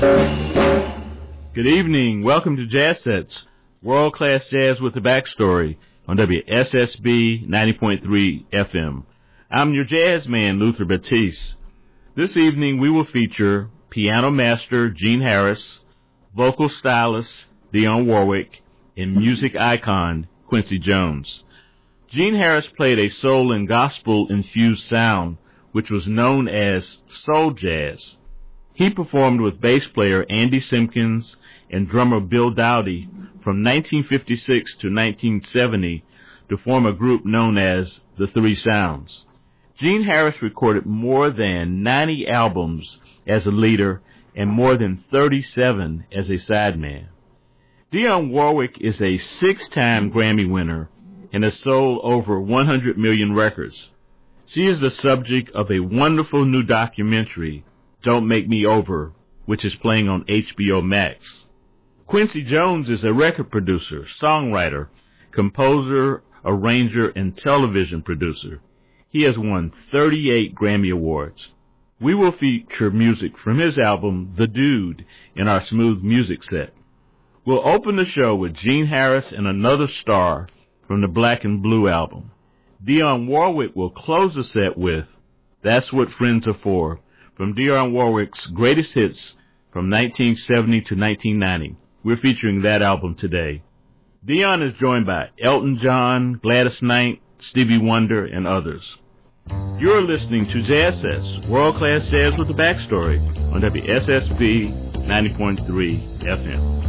Good evening. Welcome to Jazz Sets, world-class jazz with a backstory on WSSB 90.3 FM. I'm your jazz man, Luther Batiste. This evening we will feature piano master Gene Harris, vocal stylist Dionne Warwick, and music icon Quincy Jones. Gene Harris played a soul and gospel-infused sound which was known as soul jazz. He performed with bass player Andy Simpkins and drummer Bill Dowdy from 1956 to 1970 to form a group known as the Three Sounds. Gene Harris recorded more than 90 albums as a leader and more than 37 as a sideman. Dionne Warwick is a 6-time Grammy winner and has sold over 100 million records. She is the subject of a wonderful new documentary, Don't Make Me Over, which is playing on HBO Max. Quincy Jones is a record producer, songwriter, composer, arranger, and television producer. He has won 38 Grammy Awards. We will feature music from his album, The Dude, in our Smooth Music set. We'll open the show with Gene Harris and Another Star from the Black and Blue album. Dionne Warwick will close the set with That's What Friends Are For, from Dionne Warwick's greatest hits from 1970 to 1990. We're featuring that album today. Dionne is joined by Elton John, Gladys Knight, Stevie Wonder, and others. You're listening to Jazz Sets, world-class jazz with a backstory on WSSB 90.3 FM.